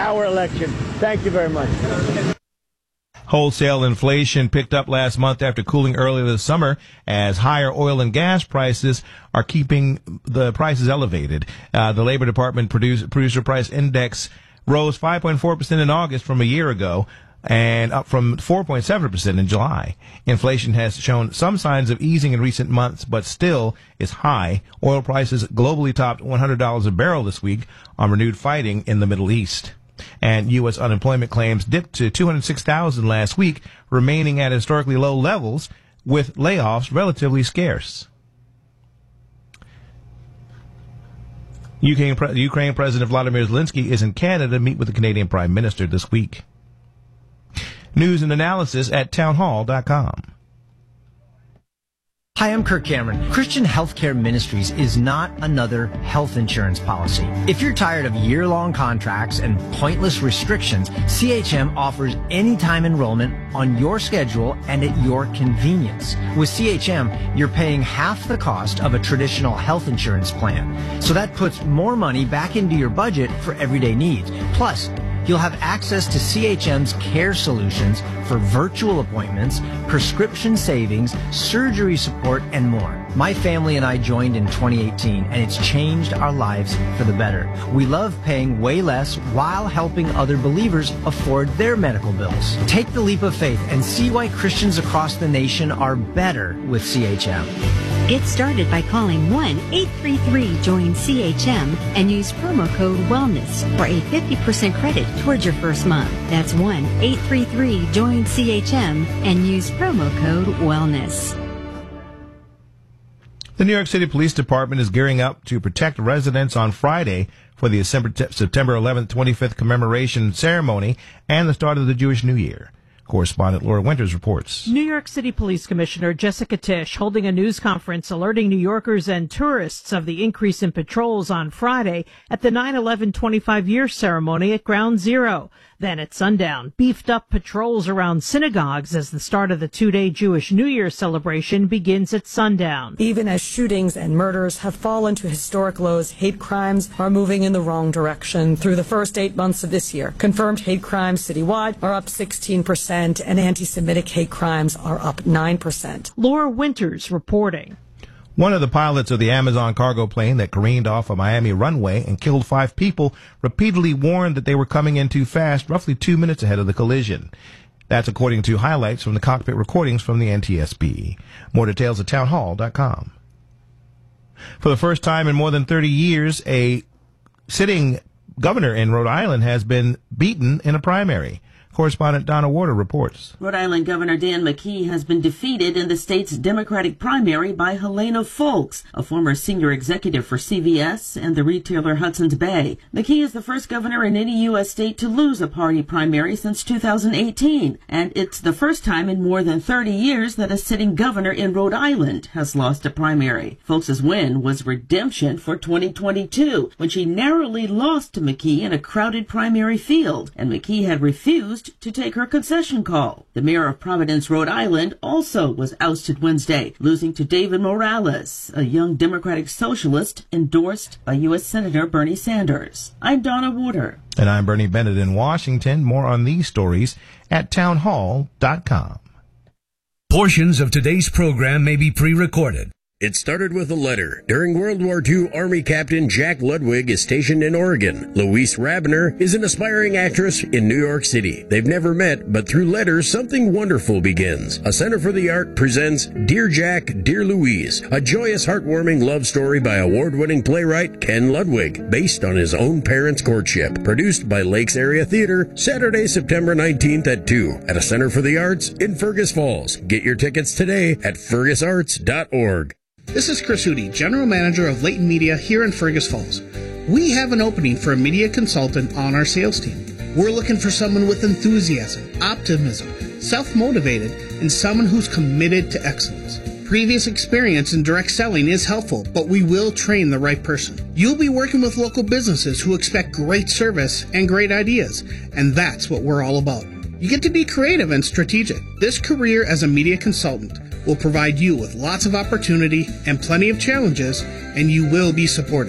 our election. Thank you very much. Wholesale inflation picked up last month after cooling earlier this summer as higher oil and gas prices are keeping the prices elevated. The Labor Department producer price index rose 5.4% in August from a year ago and up from 4.7% in July. Inflation has shown some signs of easing in recent months, but still is high. Oil prices globally topped $100 a barrel this week on renewed fighting in the Middle East. And U.S. unemployment claims dipped to 206,000 last week, remaining at historically low levels, with layoffs relatively scarce. Ukraine President Vladimir Zelensky is in Canada to meet with the Canadian Prime Minister this week. News and analysis at townhall.com. Hi, I'm Kirk Cameron. Christian Healthcare Ministries is not another health insurance policy. If you're tired of year-long contracts and pointless restrictions, CHM offers anytime enrollment on your schedule and at your convenience. With CHM, you're paying half the cost of a traditional health insurance plan. So that puts more money back into your budget for everyday needs. Plus, you'll have access to CHM's care solutions for virtual appointments, prescription savings, surgery support, and more. My family and I joined in 2018, and it's changed our lives for the better. We love paying way less while helping other believers afford their medical bills. Take the leap of faith and see why Christians across the nation are better with CHM. Get started by calling 1-833-JOIN-CHM and use promo code WELLNESS for a 50% credit towards your first month. That's 1-833-JOIN-CHM and use promo code WELLNESS. The New York City Police Department is gearing up to protect residents on Friday for the September 11th, 25th commemoration ceremony and the start of the Jewish New Year. Correspondent Laura Winters reports. New York City Police Commissioner Jessica Tisch holding a news conference alerting New Yorkers and tourists of the increase in patrols on Friday at the 9/11 25-year ceremony at Ground Zero. Then at sundown, beefed up patrols around synagogues as the start of the two-day Jewish New Year celebration begins at sundown. Even as shootings and murders have fallen to historic lows, hate crimes are moving in the wrong direction. Through the first 8 months of this year, confirmed hate crimes citywide are up 16%, and anti-Semitic hate crimes are up 9%. Laura Winters reporting. One of the pilots of the Amazon cargo plane that careened off a Miami runway and killed 5 people repeatedly warned that they were coming in too fast, roughly 2 minutes ahead of the collision. That's according to highlights from the cockpit recordings from the NTSB. More details at townhall.com. For the first time in more than 30 years, a sitting governor in Rhode Island has been beaten in a primary. Correspondent Donna Warder reports. Rhode Island Governor Dan McKee has been defeated in the state's Democratic primary by Helena Foulkes, a former senior executive for CVS and the retailer Hudson's Bay. McKee is the first governor in any U.S. state to lose a party primary since 2018, and it's the first time in more than 30 years that a sitting governor in Rhode Island has lost a primary. Foulkes' win was redemption for 2022, when she narrowly lost to McKee in a crowded primary field, and McKee had refused to take her concession call. The mayor of Providence, Rhode Island, also was ousted Wednesday, losing to David Morales, a young Democratic socialist endorsed by U.S. Senator Bernie Sanders. I'm Donna Warder. And I'm Bernie Bennett in Washington. More on these stories at townhall.com. Portions of today's program may be pre-recorded. It started with a letter. During World War II, Army Captain Jack Ludwig is stationed in Oregon. Louise Rabiner is an aspiring actress in New York City. They've never met, but through letters, something wonderful begins. A Center for the Art presents Dear Jack, Dear Louise, a joyous, heartwarming love story by award-winning playwright Ken Ludwig, based on his own parents' courtship. Produced by Lakes Area Theater, Saturday, September 19th at 2 at a Center for the Arts in Fergus Falls. Get your tickets today at fergusarts.org. This is Chris Hootie, General Manager of Leighton Media here in Fergus Falls. We have an opening for a media consultant on our sales team. We're looking for someone with enthusiasm, optimism, self-motivated, and someone who's committed to excellence. Previous experience in direct selling is helpful, but we will train the right person. You'll be working with local businesses who expect great service and great ideas, and that's what we're all about. You get to be creative and strategic. This career as a media consultant will provide you with lots of opportunity and plenty of challenges, and you will be supported.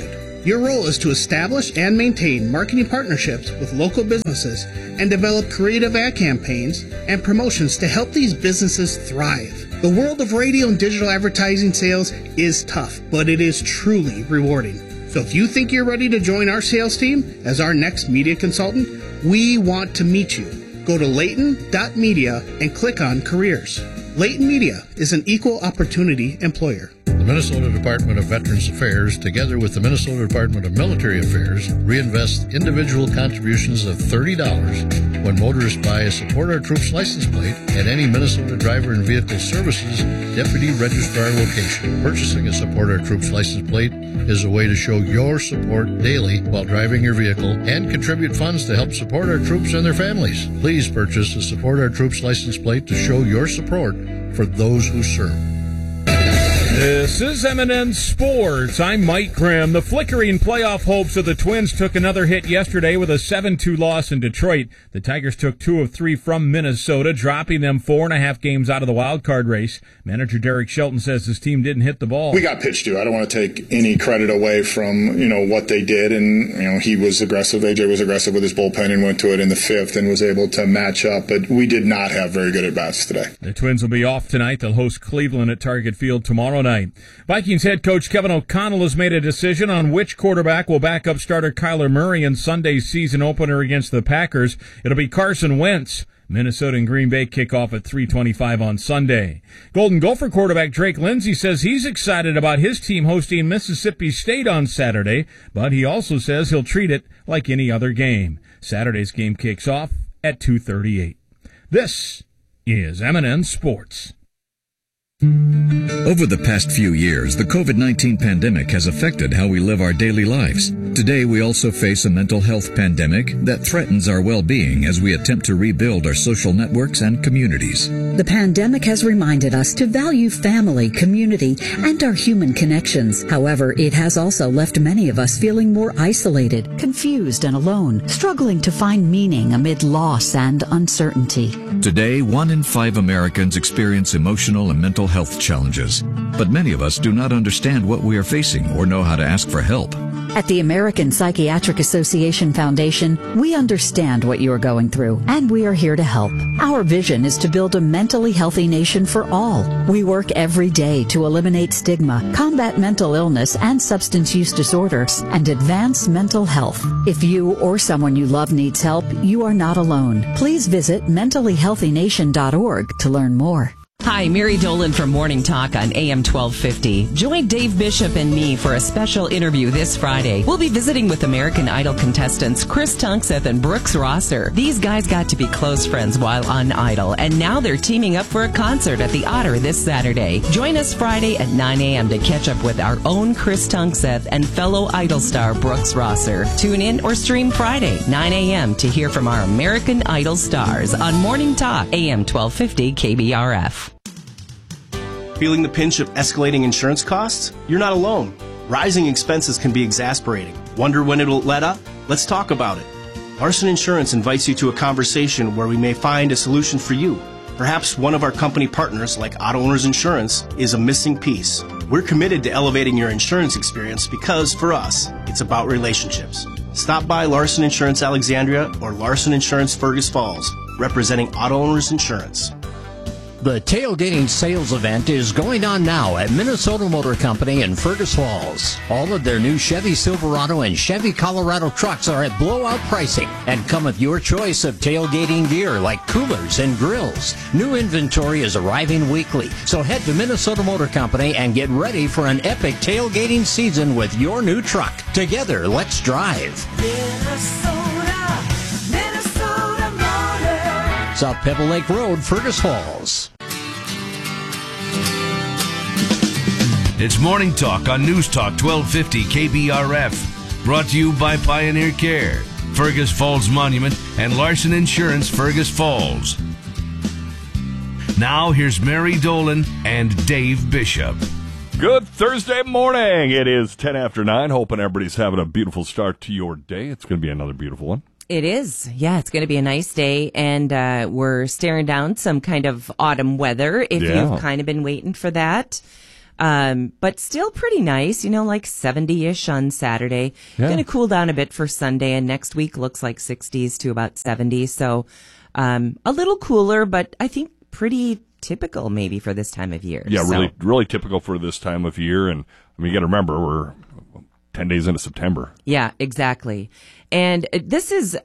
Your role is to establish and maintain marketing partnerships with local businesses and develop creative ad campaigns and promotions to help these businesses thrive. The world of radio and digital advertising sales is tough, but it is truly rewarding. So if you think you're ready to join our sales team as our next media consultant, we want to meet you. Go to layton.media and click on Careers. Layton Media is an equal opportunity employer. The Minnesota Department of Veterans Affairs, together with the Minnesota Department of Military Affairs, reinvest individual contributions of $30 when motorists buy a Support Our Troops license plate at any Minnesota Driver and Vehicle Services Deputy Registrar location. Purchasing a Support Our Troops license plate is a way to show your support daily while driving your vehicle and contribute funds to help support our troops and their families. Please purchase a Support Our Troops license plate to show your support for those who serve. This is M&N Sports. I'm Mike Grimm. The flickering playoff hopes of the Twins took another hit yesterday with a 7-2 loss in Detroit. The Tigers took 2 of 3 from Minnesota, dropping them 4.5 games out of the wild card race. Manager Derek Shelton says his team didn't hit the ball. We got pitched to. I don't want to take any credit away from, what they did. And, he was aggressive. AJ was aggressive with his bullpen and went to it in the 5th and was able to match up. But we did not have very good at-bats today. The Twins will be off tonight. They'll host Cleveland at Target Field tomorrow night. Vikings head coach Kevin O'Connell has made a decision on which quarterback will back up starter Kyler Murray in Sunday's season opener against the Packers. It'll be Carson Wentz. Minnesota and Green Bay kick off at 3:25 on Sunday. Golden Gopher quarterback Drake Lindsey says he's excited about his team hosting Mississippi State on Saturday, but he also says he'll treat it like any other game. Saturday's game kicks off at 2:38. This is M&N Sports. Over the past few years, the COVID-19 pandemic has affected how we live our daily lives. Today, we also face a mental health pandemic that threatens our well-being as we attempt to rebuild our social networks and communities. The pandemic has reminded us to value family, community, and our human connections. However, it has also left many of us feeling more isolated, confused, and alone, struggling to find meaning amid loss and uncertainty. Today, 1 in 5 Americans experience emotional and mental health challenges, but many of us do not understand what we are facing or know how to ask for help. At the American Psychiatric Association Foundation, we understand what you are going through, and we are here to help. Our vision is to build a mentally healthy nation for all. We work every day to eliminate stigma, combat mental illness and substance use disorders, and advance mental health. If you or someone you love needs help, you are not alone. Please visit mentallyhealthynation.org to learn more. Hi, Mary Dolan from Morning Talk on AM 1250. Join Dave Bishop and me for a special interview this Friday. We'll be visiting with American Idol contestants Chris Tunkseth and Brooks Rosser. These guys got to be close friends while on Idol, and now they're teaming up for a concert at the Otter this Saturday. Join us Friday at 9 a.m. to catch up with our own Chris Tunkseth and fellow Idol star Brooks Rosser. Tune in or stream Friday, 9 a.m. to hear from our American Idol stars on Morning Talk, AM 1250 KBRF. Feeling the pinch of escalating insurance costs? You're not alone. Rising expenses can be exasperating. Wonder when it'll let up? Let's talk about it. Larson Insurance invites you to a conversation where we may find a solution for you. Perhaps one of our company partners, like Auto Owners Insurance, is a missing piece. We're committed to elevating your insurance experience because, for us, it's about relationships. Stop by Larson Insurance Alexandria or Larson Insurance Fergus Falls, representing Auto Owners Insurance. The tailgating sales event is going on now at Minnesota Motor Company in Fergus Falls. All of their new Chevy Silverado and Chevy Colorado trucks are at blowout pricing and come with your choice of tailgating gear like coolers and grills. New inventory is arriving weekly, so head to Minnesota Motor Company and get ready for an epic tailgating season with your new truck. Together, let's drive. Minnesota Motor. South Pebble Lake Road, Fergus Falls. It's Morning Talk on News Talk 1250 KBRF. Brought to you by Pioneer Care, Fergus Falls Monument, and Larson Insurance Fergus Falls. Now here's Mary Dolan and Dave Bishop. Good Thursday morning. It is 10 after 9. Hoping everybody's having a beautiful start to your day. It's going to be another beautiful one. It is. Yeah, it's going to be a nice day, and we're staring down some kind of autumn weather if you've kind of been waiting for that. But still pretty nice, like 70-ish on Saturday. Yeah. Going to cool down a bit for Sunday, and next week looks like 60s to about 70. So a little cooler, but I think pretty typical maybe for this time of year. Yeah, So- really typical for this time of year. And you got to remember, we're 10 days into September. Yeah, exactly. And this is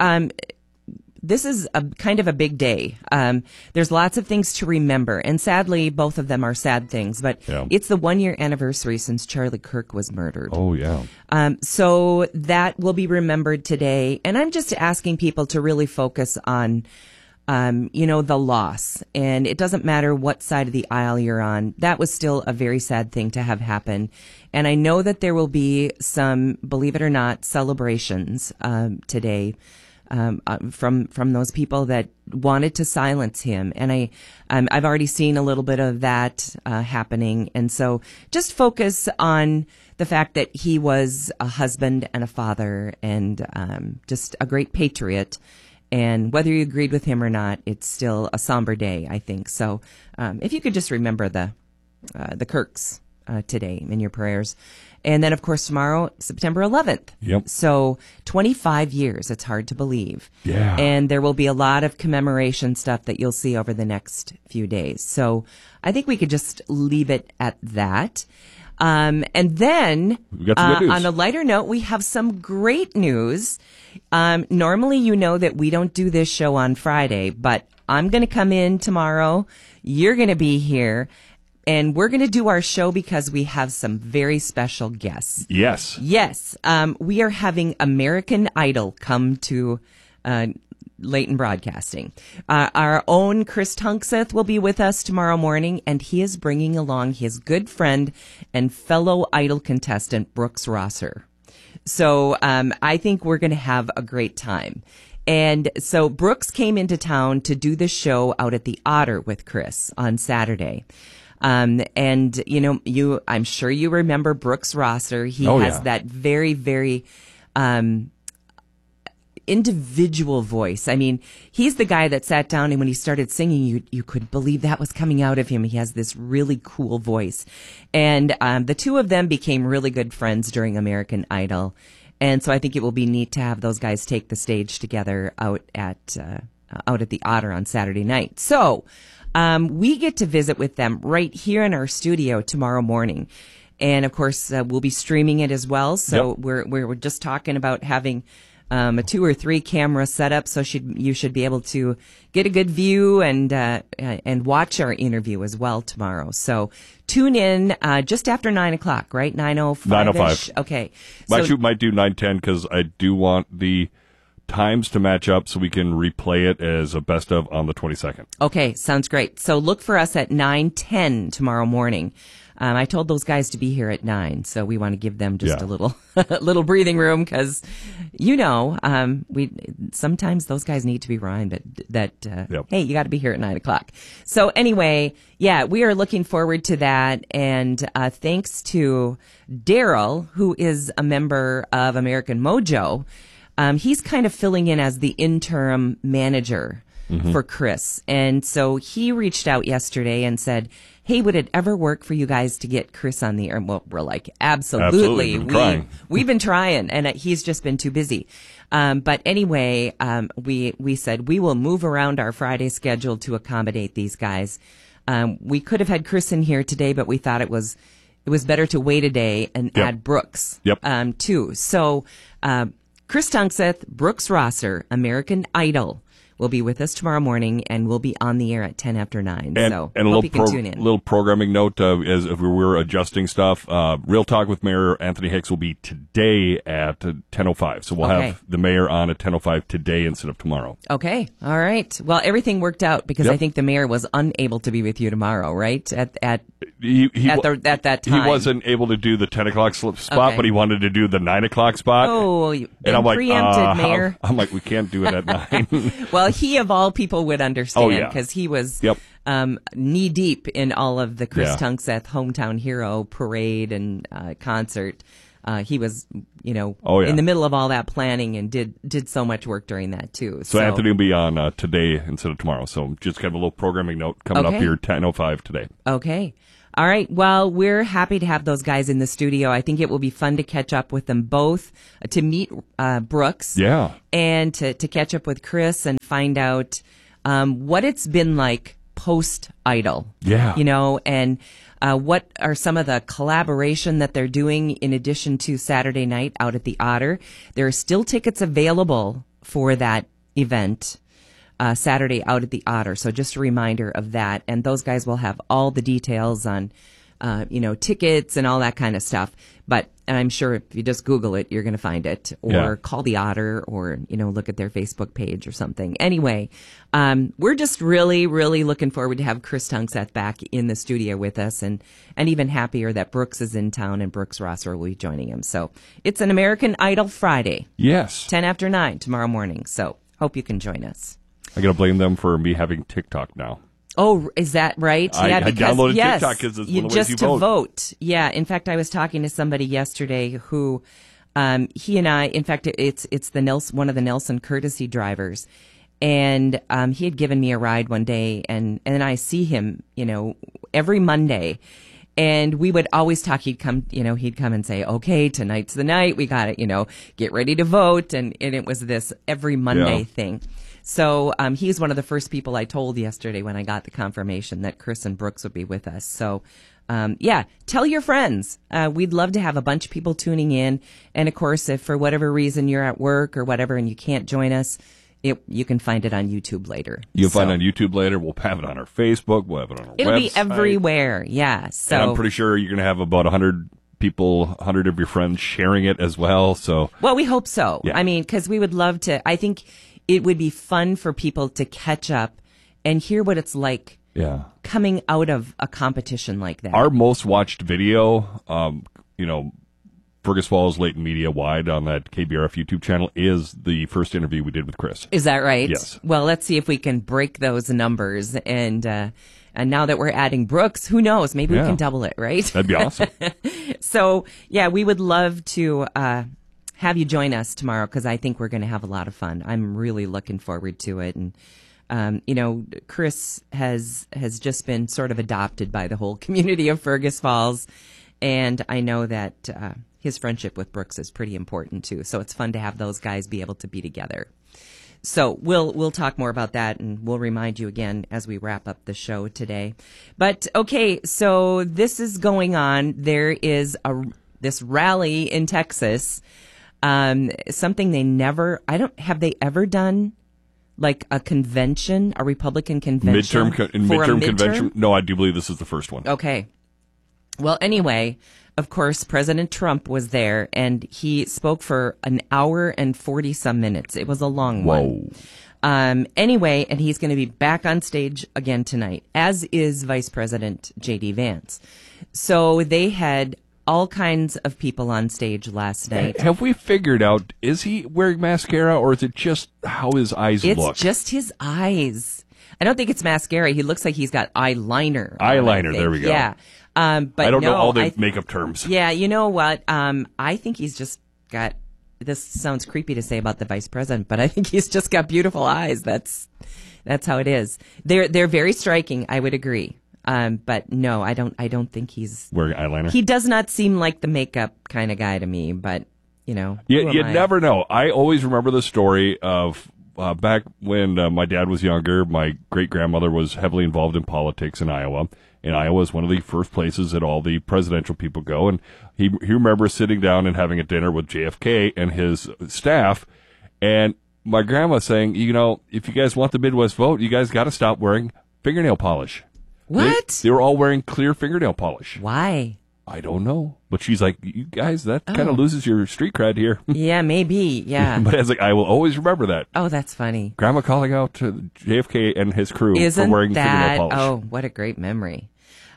a kind of a big day. There's lots of things to remember, and sadly, both of them are sad things. But it's the 1-year anniversary since Charlie Kirk was murdered. Oh yeah. So that will be remembered today, and I'm just asking people to really focus on, the loss. And it doesn't matter what side of the aisle you're on. That was still a very sad thing to have happen. And I know that there will be some, believe it or not, celebrations today. From those people that wanted to silence him, and I've already seen a little bit of that happening, and so just focus on the fact that he was a husband and a father, and just a great patriot. And whether you agreed with him or not, it's still a somber day, I think. So if you could just remember the Kirks today in your prayers. And then, of course, tomorrow, September 11th. Yep. So 25 years. It's hard to believe. Yeah. And there will be a lot of commemoration stuff that you'll see over the next few days. So I think we could just leave it at that. And then, We got some good news. on a lighter note, we have some great news. Normally, that we don't do this show on Friday, but I'm going to come in tomorrow. You're going to be here. And we're going to do our show because we have some very special guests. Yes. Yes. We are having American Idol come to Leighton Broadcasting. Our own Chris Tunkseth will be with us tomorrow morning, and he is bringing along his good friend and fellow Idol contestant, Brooks Rosser. So I think we're going to have a great time. And so Brooks came into town to do the show out at the Otter with Chris on Saturday. And I'm sure you remember Brooks Rosser. He has that very, very, individual voice. I mean, he's the guy that sat down, and when he started singing, you could believe that was coming out of him. He has this really cool voice. And, the two of them became really good friends during American Idol. And so I think it will be neat to have those guys take the stage together out at the Otter on Saturday night. So, we get to visit with them right here in our studio tomorrow morning. And of course, we'll be streaming it as well. So we're just talking about having, a 2 or 3 camera setup. So you should be able to get a good view and watch our interview as well tomorrow. So tune in, just after 9:00, right? 9:05. 9:05. Okay. Actually, might do 9:10 because I do want the times to match up so we can replay it as a best of on the 22nd. Okay, sounds great. So look for us at 9:10 tomorrow morning. I told those guys to be here at 9, so we want to give them just a little breathing room because, we sometimes those guys need to be reminded that hey, you got to be here at 9:00. So anyway, we are looking forward to that, and thanks to Daryl, who is a member of American Mojo. He's kind of filling in as the interim manager for Chris. And so he reached out yesterday and said, hey, would it ever work for you guys to get Chris on the air? Well, we're like, absolutely. We've been trying, and he's just been too busy. But anyway, we said we will move around our Friday schedule to accommodate these guys. We could have had Chris in here today, but we thought it was better to wait a day and add Brooks too. So Chris Tunkseth, Brooks Rosser, American Idol, will be with us tomorrow morning, and we'll be on the air at 10 after 9. And so a hope you can tune in. little programming note as if we were adjusting stuff. Real Talk with Mayor Anthony Hicks will be today at 10:05. So we'll have the mayor on at 10:05 today instead of tomorrow. Okay. All right. Well, everything worked out because I think the mayor was unable to be with you tomorrow, right? At that time. He wasn't able to do the 10 o'clock spot, but he wanted to do the 9 o'clock spot. Oh, and I'm like, preempted, Mayor. I'm like, we can't do it at 9. Well, he of all people would understand because he was knee deep in all of the Chris Tunkseth Hometown Hero parade and concert. He was, in the middle of all that planning and did so much work during that too. So Anthony will be on today instead of tomorrow. So just kind of a little programming note coming up here 10:05 today. Okay. All right. Well, we're happy to have those guys in the studio. I think it will be fun to catch up with them both, to meet Brooks. Yeah. And to catch up with Chris and find out what it's been like post-Idol. Yeah. You know, and what are some of the collaboration that they're doing in addition to Saturday night out at the Otter. There are still tickets available for that event. Saturday out at the Otter. So just a reminder of that. And those guys will have all the details on, tickets and all that kind of stuff. But I'm sure if you just Google it, you're going to find it, or call the Otter, or, look at their Facebook page or something. Anyway, we're just really, really looking forward to have Chris Tunkseth back in the studio with us, and even happier that Brooks is in town and Brooks Rosser will be joining him. So it's an American Idol Friday. Yes. 10 after 9 tomorrow morning. So hope you can join us. I got to blame them for me having TikTok now. Oh, is that right? I downloaded TikTok because it's one of the ways you vote. vote. Yeah. In fact, I was talking to somebody yesterday who, he and I, in fact, it's one of the Nelson courtesy drivers, and he had given me a ride one day, and I see him, every Monday. And we would always talk. He'd come and say, okay, tonight's the night. We got to, get ready to vote. And it was this every Monday thing. So he's one of the first people I told yesterday when I got the confirmation that Chris and Brooks would be with us. So, tell your friends. We'd love to have a bunch of people tuning in. And, of course, if for whatever reason you're at work or whatever and you can't join us, you can find it on YouTube later. You'll find it on YouTube later. We'll have it on our Facebook. We'll have it on our website. It'll be everywhere, yeah. So and I'm pretty sure you're going to have about 100 people, 100 of your friends sharing it as well. So, well, we hope so. Yeah. I mean, because we would love to. I think it would be fun for people to catch up and hear what it's like coming out of a competition like that. Our most watched video, Fergus Falls Leighton Media Wide on that KBRF YouTube channel is the first interview we did with Chris. Is that right? Yes. Well, let's see if we can break those numbers. And now that we're adding Brooks, who knows? Maybe we can double it, right? That'd be awesome. So, we would love to have you join us tomorrow because I think we're going to have a lot of fun. I'm really looking forward to it. And, Chris has just been sort of adopted by the whole community of Fergus Falls. And I know that his friendship with Brooks is pretty important, too. So it's fun to have those guys be able to be together. So we'll talk more about that, and we'll remind you again as we wrap up the show today. But, okay, so this is going on. There is this rally in Texas. Something have they ever done like a convention, a Republican convention? Midterm convention? No, I do believe this is the first one. Okay. Well, anyway, of course, President Trump was there and he spoke for an hour and 40 some minutes. It was a long one. Anyway, and he's going to be back on stage again tonight, as is Vice President J.D. Vance. So they had all kinds of people on stage last night. Have we figured out, is he wearing mascara or is it just how his eyes look? It's just his eyes. I don't think it's mascara. He looks like he's got eyeliner. Eyeliner, there we go. Yeah. But I don't know all the makeup terms. Yeah, you know what? I think he's just got, this sounds creepy to say about the vice president, but I think he's just got beautiful eyes. That's how it is. They're very striking, I would agree. But no, I don't think he's wearing eyeliner. He does not seem like the makeup kind of guy to me, but you never know. I always remember the story of back when my dad was younger. My great grandmother was heavily involved in politics in Iowa, and Iowa is one of the first places that all the presidential people go. And he remembers sitting down and having a dinner with JFK and his staff, and my grandma saying, if you guys want the Midwest vote, you guys got to stop wearing fingernail polish. What? They were all wearing clear fingernail polish. Why? I don't know. But she's like, you guys, that kind of loses your street cred here. Yeah, maybe. Yeah. But I was like, I will always remember that. Oh, that's funny. Grandma calling out to JFK and his crew for wearing fingernail polish. Oh, what a great memory.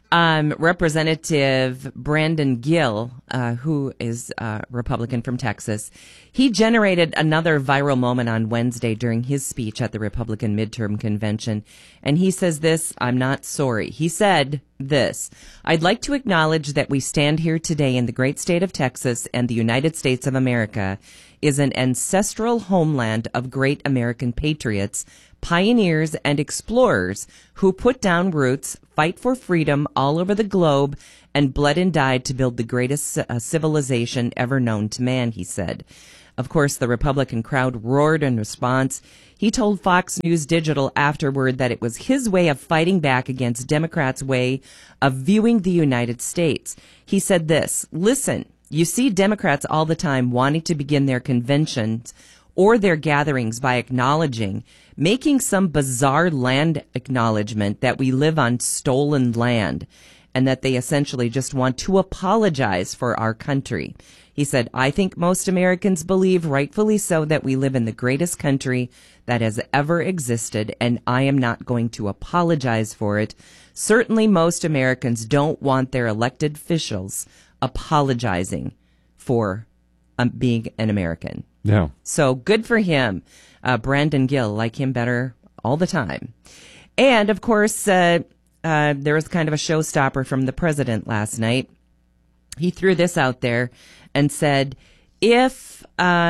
Representative Brandon Gill, who is a Republican from Texas, he generated another viral moment on Wednesday during his speech at the Republican midterm convention. And he says this, I'm not sorry. He said this, I'd like to acknowledge that we stand here today in the great state of Texas and the United States of America is an ancestral homeland of great American patriots, pioneers, and explorers who put down roots, fight for freedom all over the globe, and bled and died to build the greatest civilization ever known to man, he said. Of course, the Republican crowd roared in response. He told Fox News Digital afterward that it was his way of fighting back against Democrats' way of viewing the United States. He said this, "Listen, you see Democrats all the time wanting to begin their conventions or their gatherings by making some bizarre land acknowledgement that we live on stolen land and that they essentially just want to apologize for our country." He said, "I think most Americans believe, rightfully so, that we live in the greatest country that has ever existed, and I am not going to apologize for it. Certainly most Americans don't want their elected officials apologizing for being an American." Yeah. So good for him. Brandon Gill, like him better all the time. And, of course, there was kind of a showstopper from the president last night. He threw this out there and said, if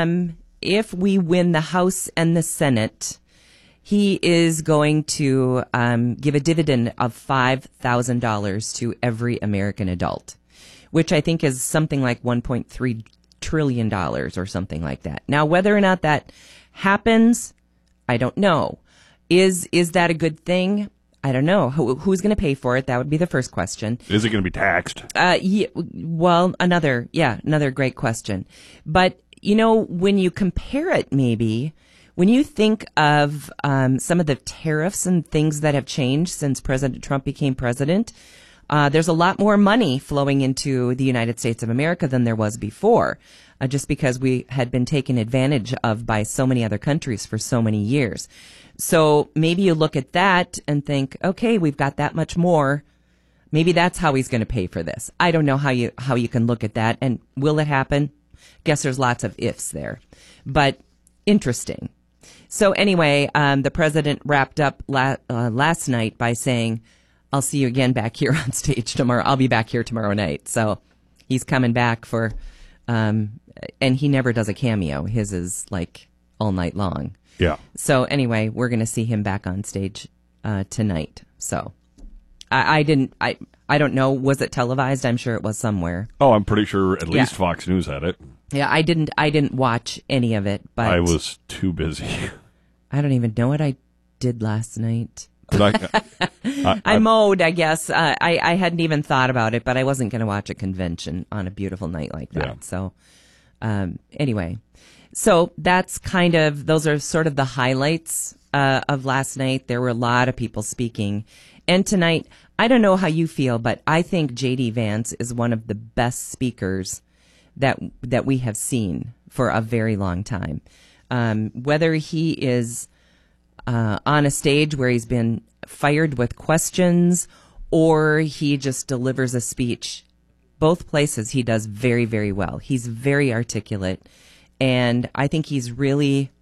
we win the House and the Senate, he is going to give a dividend of $5,000 to every American adult, which I think is something like $1.3 trillion or something like that. Now, whether or not that happens, I don't know. Is that a good thing? I don't know. Who's going to pay for it? That would be the first question. Is it going to be taxed? Yeah, well, another great question. But, when you compare it, maybe, when you think of some of the tariffs and things that have changed since President Trump became president, there's a lot more money flowing into the United States of America than there was before, just because we had been taken advantage of by so many other countries for so many years. So maybe you look at that and think, okay, we've got that much more. Maybe that's how he's going to pay for this. I don't know how you can look at that. And will it happen? Guess there's lots of ifs there, but interesting. So anyway, the president wrapped up last night by saying, "I'll see you again back here on stage tomorrow. I'll be back here tomorrow night." So he's coming back for, and he never does a cameo. His is like all night long. Yeah. So anyway, we're going to see him back on stage tonight. So I don't know. Was it televised? I'm sure it was somewhere. Oh, I'm pretty sure at least Fox News had it. Yeah, I didn't watch any of it, but I was too busy. I don't even know what I did last night. I mowed, I guess. I hadn't even thought about it, but I wasn't going to watch a convention on a beautiful night like that. Yeah. So anyway, so that's those are sort of the highlights of last night. There were a lot of people speaking. And tonight, I don't know how you feel, but I think J.D. Vance is one of the best speakers that we have seen for a very long time. Whether he is on a stage where he's been fired with questions or he just delivers a speech, both places he does very, very well. He's very articulate, and I think he's really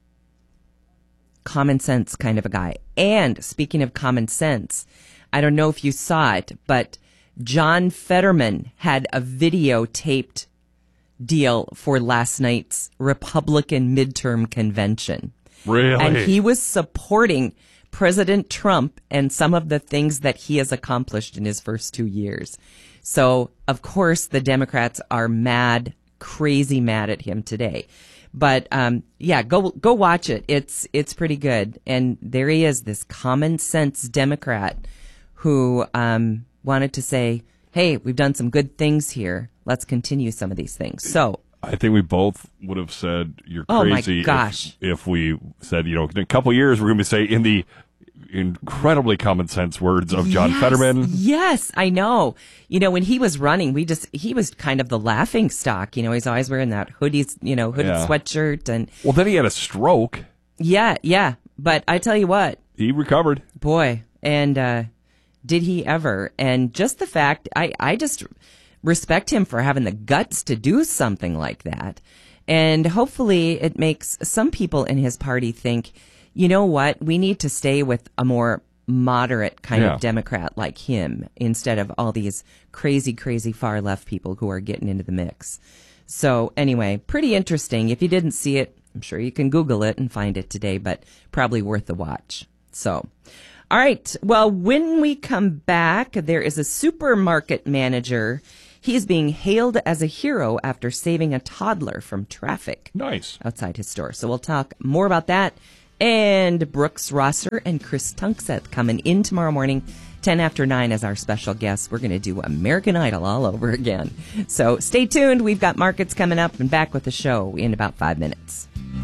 common sense kind of a guy. And speaking of common sense, I don't know if you saw it, but John Fetterman had a videotaped deal for last night's Republican midterm convention. Really? And he was supporting President Trump and some of the things that he has accomplished in his first 2 years. So, of course, the Democrats are mad, crazy mad at him today. But, go watch it. It's pretty good. And there he is, this common sense Democrat who wanted to say, hey, we've done some good things here. Let's continue some of these things. So I think we both would have said you're oh crazy my gosh. if we said, in a couple of years, we're going to say in the incredibly common sense words of John Fetterman. Yes, I know. When he was running, he was kind of the laughing stock. He's always wearing that hooded sweatshirt. And well, then he had a stroke. Yeah. But I tell you what. He recovered. Boy. And did he ever? And just the fact, I just respect him for having the guts to do something like that. And hopefully it makes some people in his party think, you know what, we need to stay with a more moderate kind of Democrat like him instead of all these crazy, crazy far left people who are getting into the mix. So anyway, pretty interesting. If you didn't see it, I'm sure you can Google it and find it today, but probably worth the watch. So, all right. Well, when we come back, there is a supermarket manager. He is being hailed as a hero after saving a toddler from traffic. Nice. Outside his store. So we'll talk more about that. And Brooks Rosser and Chris Tunkseth coming in tomorrow morning, 10 after 9 as our special guests. We're going to do American Idol all over again. So stay tuned. We've got markets coming up and back with the show in about 5 minutes.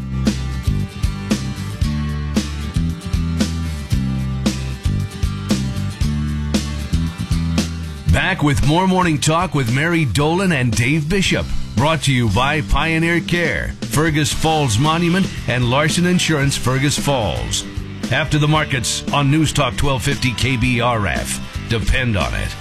Back with more Morning Talk with Mary Dolan and Dave Bishop. Brought to you by Pioneer Care, Fergus Falls Monument, and Larson Insurance Fergus Falls. After the markets on News Talk 1250 KBRF. Depend on it.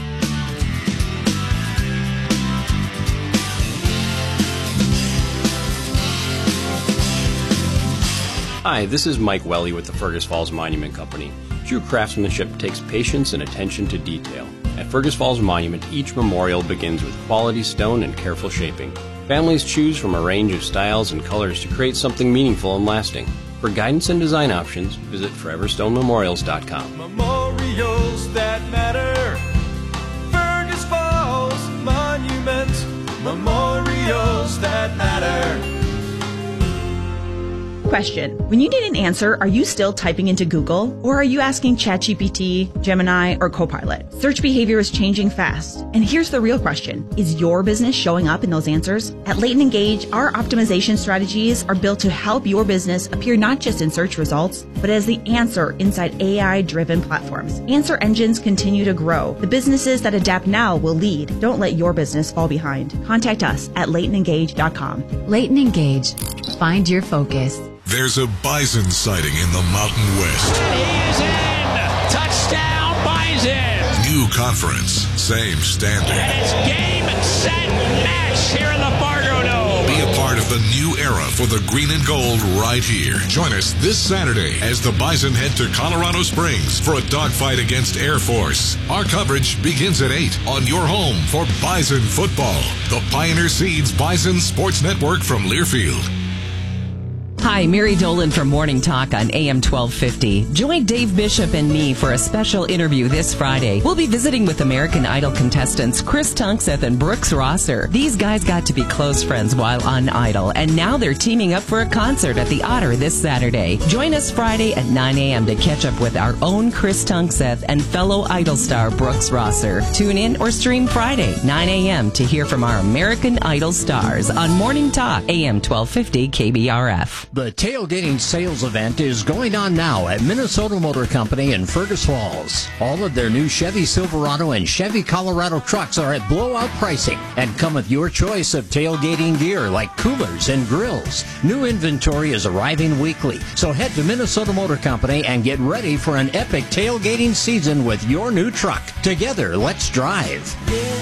Hi, this is Mike Welly with the Fergus Falls Monument Company. True craftsmanship takes patience and attention to detail. At Fergus Falls Monument, each memorial begins with quality stone and careful shaping. Families choose from a range of styles and colors to create something meaningful and lasting. For guidance and design options, visit foreverstonememorials.com. Memorials that matter. Fergus Falls Monument. Memorials that matter. Question. When you need an answer, are you still typing into Google? Or are you asking ChatGPT, Gemini, or Copilot? Search behavior is changing fast. And here's the real question. Is your business showing up in those answers? At Leighton Engage, our optimization strategies are built to help your business appear not just in search results, but as the answer inside AI-driven platforms. Answer engines continue to grow. The businesses that adapt now will lead. Don't let your business fall behind. Contact us at LeightonEngage.com. Leighton Engage. Find your focus. There's a bison sighting in the Mountain West. He is in! Touchdown, Bison! New conference, same standard. And it's game, set, match here in the Fargo Dome. Be a part of the new era for the green and gold right here. Join us this Saturday as the Bison head to Colorado Springs for a dogfight against Air Force. Our coverage begins at 8 on your home for Bison football. The Pioneer Seeds Bison Sports Network from Learfield. Hi, Mary Dolan from Morning Talk on AM 1250. Join Dave Bishop and me for a special interview this Friday. We'll be visiting with American Idol contestants Chris Tunkseth and Brooks Rosser. These guys got to be close friends while on Idol, and now they're teaming up for a concert at the Otter this Saturday. Join us Friday at 9 a.m. to catch up with our own Chris Tunkseth and fellow Idol star Brooks Rosser. Tune in or stream Friday, 9 a.m. to hear from our American Idol stars on Morning Talk, AM 1250 KBRF. The tailgating sales event is going on now at Minnesota Motor Company in Fergus Falls. All of their new Chevy Silverado and Chevy Colorado trucks are at blowout pricing and come with your choice of tailgating gear like coolers and grills. New inventory is arriving weekly, so head to Minnesota Motor Company and get ready for an epic tailgating season with your new truck. Together, let's drive.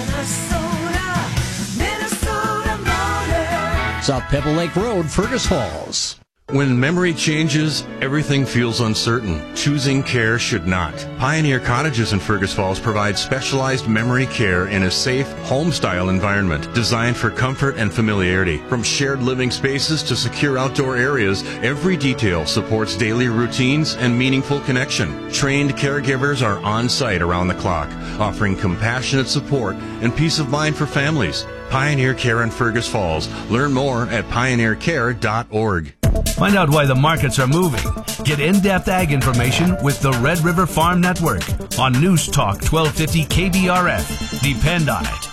Minnesota Motor. South Pebble Lake Road, Fergus Falls. When memory changes, everything feels uncertain. Choosing care should not. Pioneer Cottages in Fergus Falls provide specialized memory care in a safe, home-style environment designed for comfort and familiarity. From shared living spaces to secure outdoor areas, every detail supports daily routines and meaningful connection. Trained caregivers are on site around the clock, offering compassionate support and peace of mind for families. Pioneer Care in Fergus Falls. Learn more at pioneercare.org. Find out why the markets are moving. Get in-depth ag information with the Red River Farm Network on News Talk 1250 KBRF. Depend on it.